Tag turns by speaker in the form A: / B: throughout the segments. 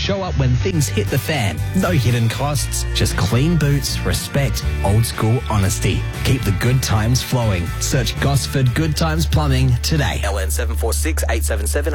A: show up when things hit the fan. No hidden costs, just clean boots, respect, old school honesty. Keep the good times flowing. Search Gosford Good Times Plumbing today.
B: LN 746 877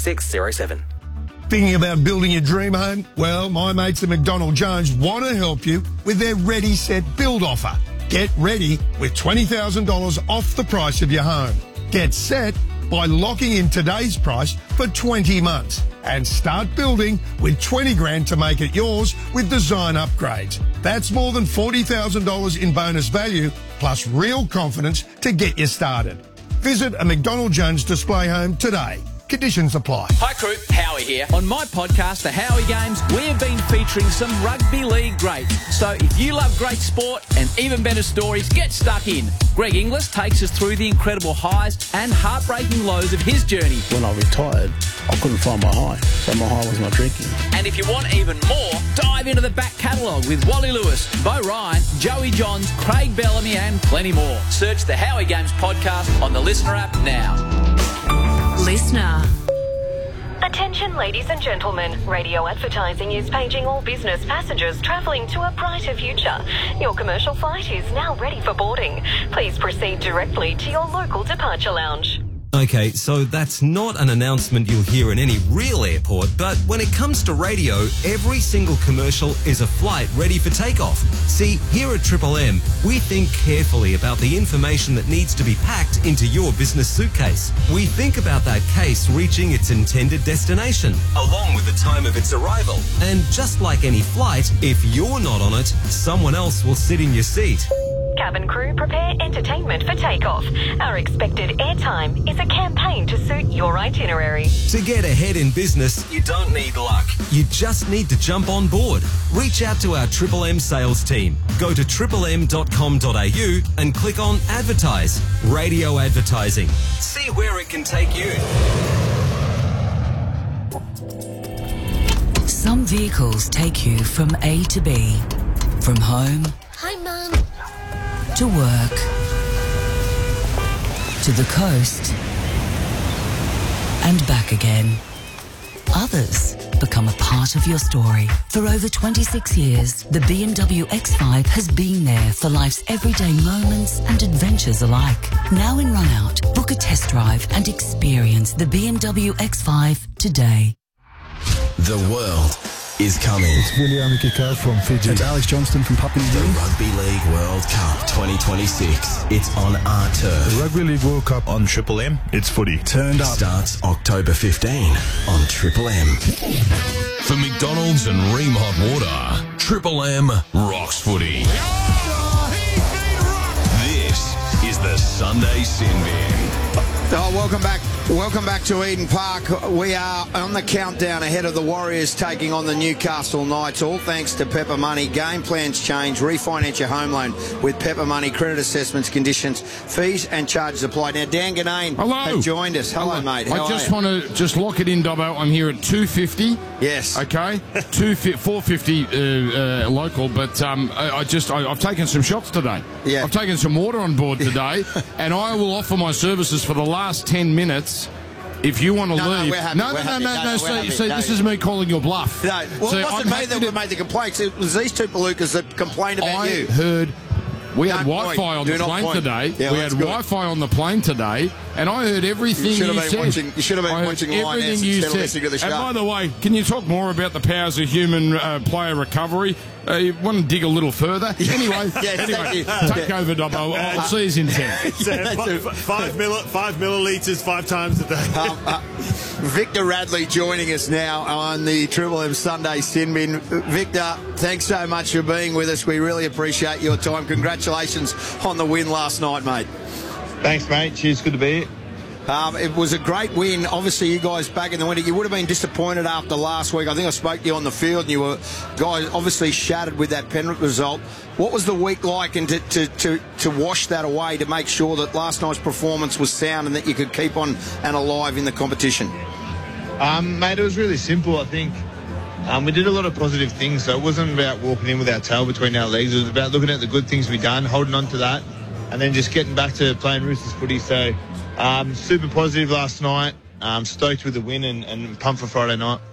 B: 86607.
C: Thinking about building your dream home? Well, my mates at McDonald Jones want to help you with their Ready Set Build offer. Get ready with $20,000 off the price of your home. Get set by locking in today's price for 20 months and start building with 20 grand to make it yours with design upgrades. That's more than $40,000 in bonus value plus real confidence to get you started. Visit a McDonald Jones display home today. Conditions apply.
D: Hi crew, Howie here. On my podcast, The Howie Games, we have been featuring some rugby league greats. So if you love great sport and even better stories, get stuck in. Greg Inglis takes us through the incredible highs and heartbreaking lows of his journey.
E: When I retired, I couldn't find my high, so my high was my drinking.
D: And if you want even more, dive into the back catalogue with Wally Lewis, Bo Ryan, Joey Johns, Craig Bellamy and plenty more. Search The Howie Games podcast on the Listener app now.
F: Listener.
G: Attention ladies and gentlemen, radio advertising is paging all business passengers travelling to a brighter future. Your commercial flight is now ready for boarding. Please proceed directly to your local departure lounge.
H: Okay, so that's not an announcement you'll hear in any real airport, but when it comes to radio, every single commercial is a flight ready for takeoff. See, here at Triple M, we think carefully about the information that needs to be packed into your business suitcase. We think about that case reaching its intended destination, along with the time of its arrival. And just like any flight, if you're not on it, someone else will sit in your seat.
G: Cabin crew, prepare entertainment for takeoff. Our expected airtime is a campaign to suit your itinerary.
H: To get ahead in business, you don't need luck. You just need to jump on board. Reach out to our Triple M sales team. Go to triplem.com.au and click on Advertise. Radio advertising. See where it can take you.
F: Some vehicles take you from A to B. From home.
I: Hi, Mum.
F: To work, to the coast, and back again. Others become a part of your story. For over 26 years, the BMW X5 has been there for life's everyday moments and adventures alike. Now in run-out, book a test drive and experience the BMW X5 today.
B: The world is coming.
J: It's William Kikau from Fiji.
E: It's Alex Johnston from Papua New Guinea.
B: The Rugby League World Cup 2026. It's on our turf.
J: The Rugby League World Cup
K: on Triple M. It's footy.
B: Turned up. Starts October 15 on Triple M.
L: For McDonald's and Ream Hot Water, Triple M rocks footy. This is the Sunday Sin Bin.
M: Oh, welcome back. Welcome back to Eden Park. We are on the countdown ahead of the Warriors taking on the Newcastle Knights, all thanks to Pepper Money. Game plans change. Refinance your home loan with Pepper Money. Credit assessments, conditions, fees and charges apply. Now, Dan Ganane has joined us. Hello, mate. How
N: I just want to just lock it in, Dobbo. I'm here at 250.
M: Yes.
N: Okay. 450 local, but I've taken some shots today.
M: Yeah.
N: I've taken some water on board today, and I will offer my services for the last 10 minutes. If you want to leave...
M: No, we're happy.
N: See, this is me calling your bluff.
M: No, well, it wasn't me that made the complaints. It was these two palookas that complained about you.
N: I heard... We had Wi-Fi on the plane today.
M: Yeah,
N: we had Wi-Fi on the plane today, and I heard everything you said.
M: You should have been watching Lioness instead of listening to the show.
N: And by the way, can you talk more about the powers of human player recovery? You want to dig a little further? Anyway, take over, Dobbo. I'll see you in 10.
K: 5 millilitres 5 times a day.
M: Victor Radley joining us now on the Triple M Sunday Sin Bin. Victor, thanks so much for being with us. We really appreciate your time. Congratulations on the win last night, mate.
K: Thanks, mate. Cheers. Good to be here.
M: It was a great win. Obviously, you guys back in the winter, you would have been disappointed after last week. I think I spoke to you on the field, and you were guys obviously shattered with that Penrith result. What was the week like, and to wash that away to make sure that last night's performance was sound and that you could keep on and alive in the competition?
K: Mate, it was really simple. I think we did a lot of positive things, so it wasn't about walking in with our tail between our legs. It was about looking at the good things we've done, holding on to that, and then just getting back to playing Roosters footy. So super positive last night. Stoked with the win and pumped for Friday night.